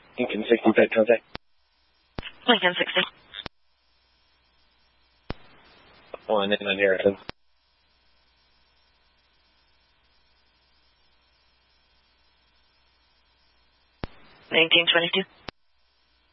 Lincoln 60, pet contact. Lincoln 60. One in on Harrison. 1922.